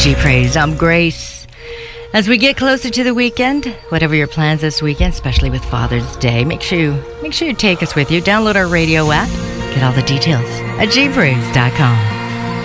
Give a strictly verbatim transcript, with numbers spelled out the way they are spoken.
G-Praise. I'm Grace. As we get closer to the weekend, whatever your plans this weekend, especially with Father's Day, make sure you, make sure you take us with you. Download our radio app. Get all the details at G praise dot com.